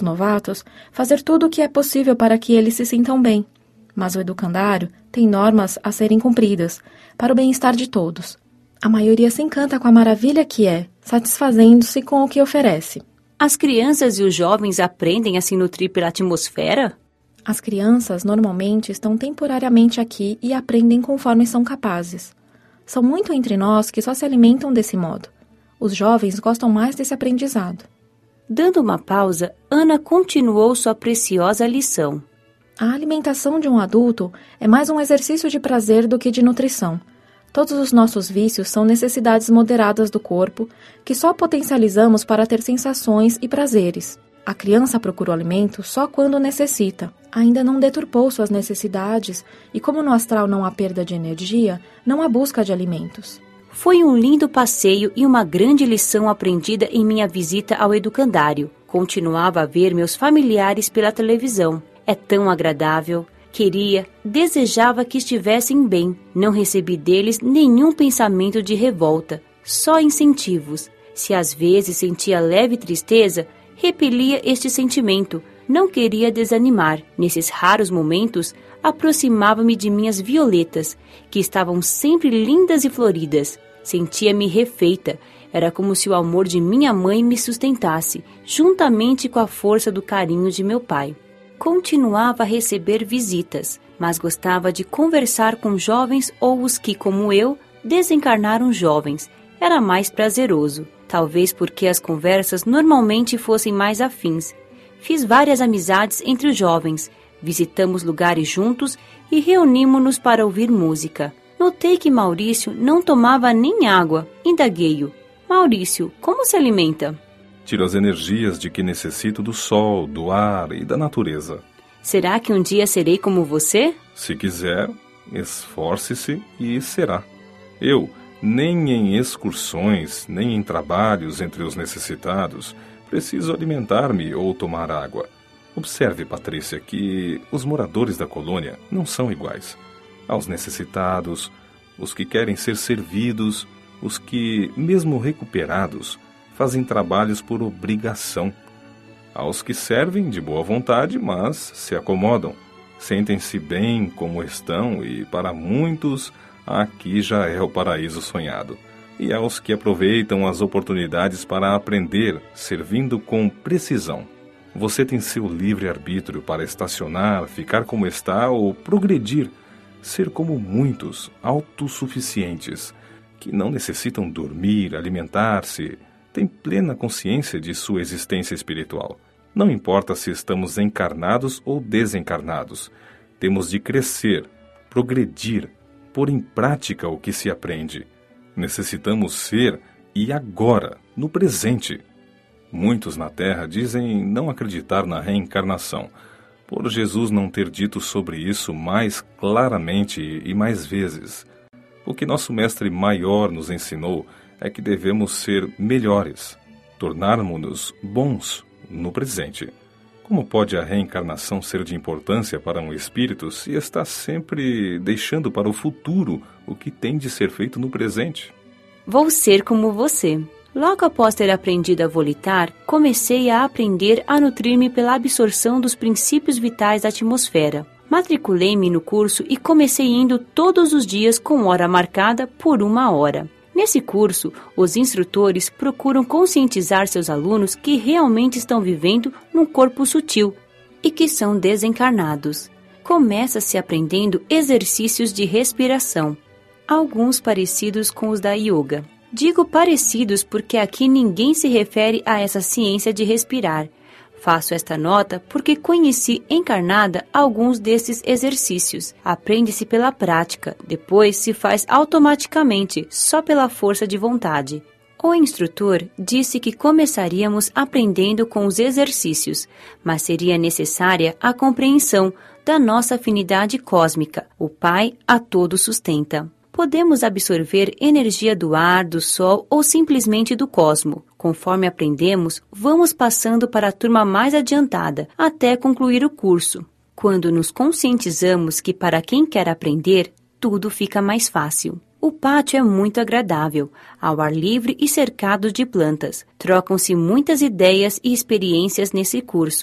novatos fazer tudo o que é possível para que eles se sintam bem. Mas o educandário tem normas a serem cumpridas, para o bem-estar de todos. A maioria se encanta com a maravilha que é, satisfazendo-se com o que oferece. As crianças e os jovens aprendem a se nutrir pela atmosfera? As crianças normalmente estão temporariamente aqui e aprendem conforme são capazes. São muito entre nós que só se alimentam desse modo. Os jovens gostam mais desse aprendizado. Dando uma pausa, Ana continuou sua preciosa lição. A alimentação de um adulto é mais um exercício de prazer do que de nutrição. Todos os nossos vícios são necessidades moderadas do corpo, que só potencializamos para ter sensações e prazeres. A criança procura o alimento só quando necessita. Ainda não deturpou suas necessidades e, como no astral não há perda de energia, não há busca de alimentos. Foi um lindo passeio e uma grande lição aprendida em minha visita ao educandário. Continuava a ver meus familiares pela televisão. É tão agradável. Desejava que estivessem bem. Não recebi deles nenhum pensamento de revolta, só incentivos. Se às vezes sentia leve tristeza, repelia este sentimento. Não queria desanimar. Nesses raros momentos, aproximava-me de minhas violetas, que estavam sempre lindas e floridas. Sentia-me refeita. Era como se o amor de minha mãe me sustentasse, juntamente com a força do carinho de meu pai. Continuava a receber visitas, mas gostava de conversar com jovens ou os que, como eu, desencarnaram jovens. Era mais prazeroso, talvez porque as conversas normalmente fossem mais afins. Fiz várias amizades entre os jovens, visitamos lugares juntos e reunimos-nos para ouvir música. Notei que Maurício não tomava nem água. Indaguei-o: Maurício, como se alimenta? Tiro as energias de que necessito do sol, do ar e da natureza. Será que um dia serei como você? Se quiser, esforce-se e será. Eu, nem em excursões, nem em trabalhos entre os necessitados, preciso alimentar-me ou tomar água. Observe, Patrícia, que os moradores da colônia não são iguais. Aos necessitados, os que querem ser servidos, os que, mesmo recuperados, fazem trabalhos por obrigação. Aos que servem de boa vontade, mas se acomodam, sentem-se bem como estão e, para muitos, aqui já é o paraíso sonhado. E aos que aproveitam as oportunidades para aprender, servindo com precisão. Você tem seu livre-arbítrio para estacionar, ficar como está ou progredir, ser como muitos, autossuficientes, que não necessitam dormir, alimentar-se, tem plena consciência de sua existência espiritual. Não importa se estamos encarnados ou desencarnados. Temos de crescer, progredir, pôr em prática o que se aprende. Necessitamos ser, e agora, no presente. Muitos na Terra dizem não acreditar na reencarnação, por Jesus não ter dito sobre isso mais claramente e mais vezes. O que nosso mestre maior nos ensinou é que devemos ser melhores, tornarmos-nos bons no presente. Como pode a reencarnação ser de importância para um espírito se está sempre deixando para o futuro o que tem de ser feito no presente? Vou ser como você. Logo após ter aprendido a volitar, comecei a aprender a nutrir-me pela absorção dos princípios vitais da atmosfera. Matriculei-me no curso e comecei indo todos os dias com hora marcada por 1 hora. Nesse curso, os instrutores procuram conscientizar seus alunos que realmente estão vivendo num corpo sutil e que são desencarnados. Começa-se aprendendo exercícios de respiração, alguns parecidos com os da yoga. Digo parecidos porque aqui ninguém se refere a essa ciência de respirar. Faço esta nota porque conheci encarnada alguns desses exercícios. Aprende-se pela prática, depois se faz automaticamente, só pela força de vontade. O instrutor disse que começaríamos aprendendo com os exercícios, mas seria necessária a compreensão da nossa afinidade cósmica. O Pai a todos sustenta. Podemos absorver energia do ar, do sol ou simplesmente do cosmo. Conforme aprendemos, vamos passando para a turma mais adiantada, até concluir o curso. Quando nos conscientizamos que para quem quer aprender, tudo fica mais fácil. O pátio é muito agradável, ao ar livre e cercado de plantas. Trocam-se muitas ideias e experiências nesse curso.